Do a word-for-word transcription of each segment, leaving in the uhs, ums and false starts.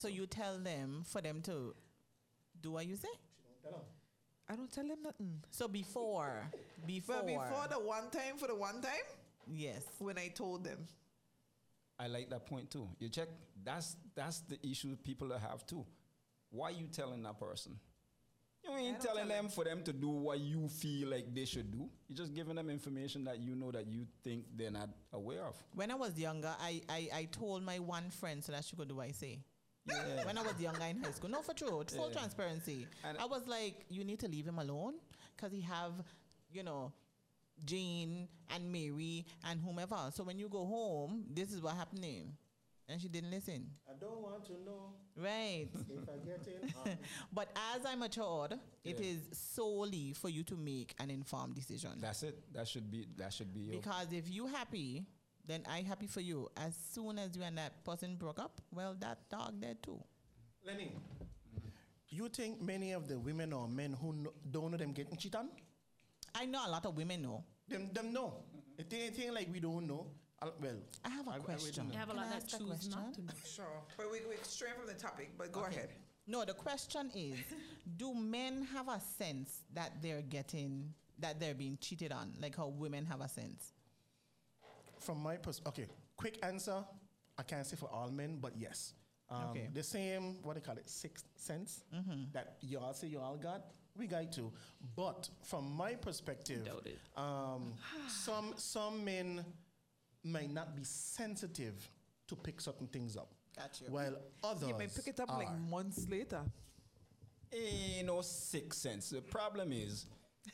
So you tell them for them to do what you say? She don't tell him. I don't tell him nothing. So before, before. But before the one time, for the one time, yes. when I told them. I like that point too. You check, that's that's the issue people have too. Why you telling that person? You ain't don't telling tell them them. for them to do what you feel like they should do. You're just giving them information that you know that you think they're not aware of. When I was younger, I, I, I told my one friend so that she could do what I say. Yeah. When I was younger in high school. No, for true. Full Yeah. transparency. And- I was like, you need to leave him alone because he have, you know, Jane and Mary and whomever. So when you go home, this is what happening. And she didn't listen. I don't want to know Right. if I get in. Um, But as I matured, it Yeah. is solely for you to make an informed decision. That's it. That should be that should be your, Because if you happy, then I happy for you. As soon as you and that person broke up, well, that dog dead too. Lenny, you think many of the women or men who know, don't know them getting cheated on? I know a lot of women know. Them, them know. It ain't anything like we don't know. Uh, Well, I have a I- I question. really You have a Can lot I that ask a choose not question? to know. Sure. But we, we're straying from the topic, but go Okay. ahead. No, the question is, do men have a sense that they're getting, that they're being cheated on, like how women have a sense? from my perspective, okay, quick answer. I can't say for all men, but yes. Um, Okay. The same, what do you call it, sixth sense that y'all say y'all got, we got too. But from my perspective, Doubt it. um, some some men might not be sensitive to pick certain things up. Got you. While others You may pick it up are. like months later. ain't no sixth sense. The problem is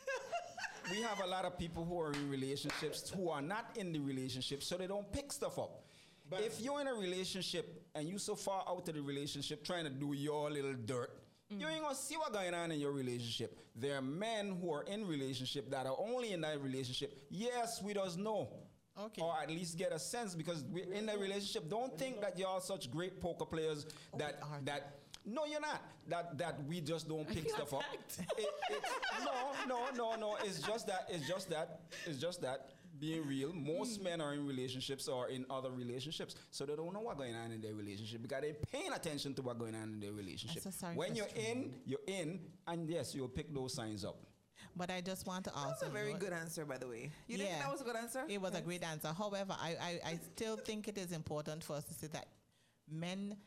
we have a lot of people who are in relationships who are not in the relationship, so they don't pick stuff up. But- if you're in a relationship and you so far out of the relationship trying to do your little dirt, you ain't gonna see what's going on in your relationship. There are men who are in relationship that are only in that relationship. Yes, we does know. Okay. Or at least get a sense because we're in a relationship. Don't think that y'all such great poker players that we are. that no, you're not. That that we just don't pick feel stuff up. attacked. It- it's, no, no, no, no. It's just that. It's just that. It's just that. Being real, most men are in relationships or in other relationships, so they don't know what's going on in their relationship because they're paying attention to what's going on in their relationship. That's a sorry When you're question. in, you're in, and yes, you'll pick those signs up. But I just want to That was also a very know- good answer, by the way. You think that was a good answer? It was a Yes. great answer. However, I, I, I still think it is important for us to say that men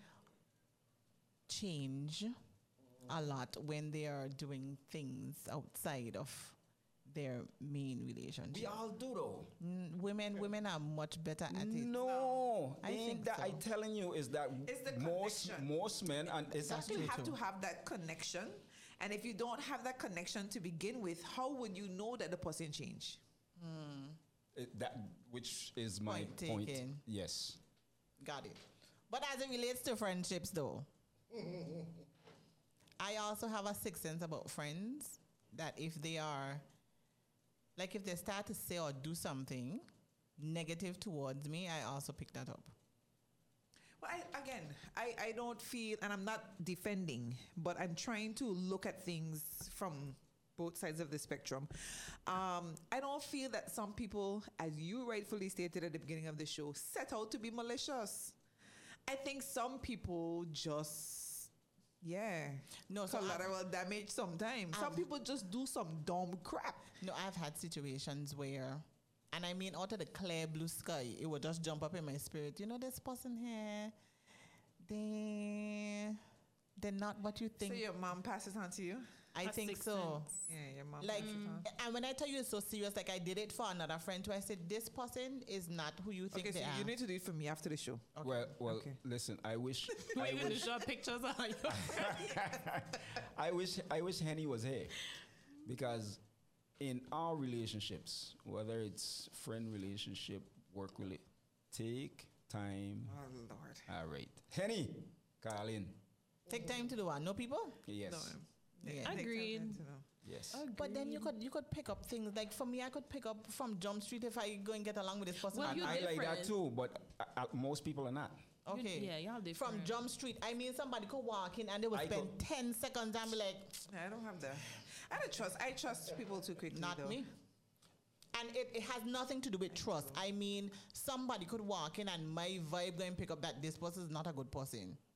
change a lot when they are doing things outside of their main relationship. We all do though. Mm, women women are much better at it. No, I ain't think that so. I telling you is that It's the most connection. most men and it's That's You true have too. to have that connection. And if you don't have that connection to begin with, how would you know that the person changed? it, that which is my Point point. taken. Yes. Got it. But as it relates to friendships though, I also have a sixth sense about friends that if they are, like if they start to say or do something negative towards me, I also pick that up. Well, I, again, I, I don't feel, and I'm not defending, but I'm trying to look at things from both sides of the spectrum. Um, I don't feel that some people, as you rightfully stated at the beginning of the show, set out to be malicious. I think some people just, yeah, No, so collateral damage sometimes. Some I've- people just do some dumb crap. No, I've had situations where, and I mean out of the clear blue sky, it would just jump up in my spirit. You know, this person here, they, they're not what you think. So your mom passes on to you? I A think sixth so. sense. Yeah, your mom Like, passes on. and when I tell you it's so serious, like I did it for another friend too. I said, this person is not who you think Okay, they so are. you need to do it for me after the show. Well, well. Okay. Listen, I wish. I Wait, even to wish. show pictures of you. I wish. I wish Henny was here, because in our relationships, whether it's friend relationship, work relationship, take time. Oh, Lord. All right, Henny, call in. Take time to do what? No people? Yes. No, Yeah. Agreed. To know. Yes. But then you could you could pick up things like for me I could pick up from Jump Street if I go and get along with this person. Well, And you I like that different. too, but uh, uh, most people are not. okay, You- yeah, y'all From different. Jump Street, I mean somebody could walk in and they would I spend could- ten seconds and be like, I don't have the. I don't trust. I trust people too quickly. not though. me. And it, it has nothing to do with trust. I mean, somebody could walk in and my vibe going pick up that this person is not a good person.